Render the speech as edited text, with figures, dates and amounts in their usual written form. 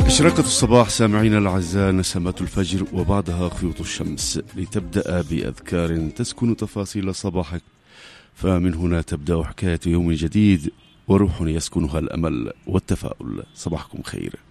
إشراقة الصباح سامعين الأعزاء، نسمات الفجر وبعدها خيوط الشمس لتبدأ بأذكار تسكن تفاصيل صباحك، فمن هنا تبدأ حكاية يوم جديد وروح يسكنها الأمل والتفاؤل. صباحكم خير.